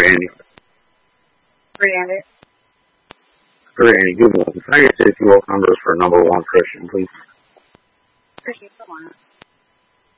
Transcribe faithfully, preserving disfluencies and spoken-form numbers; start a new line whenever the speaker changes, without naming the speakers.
Andy?
Randy.
Randy, good morning. Can I get the two numbers for number one Christian, please?
Christian, come on.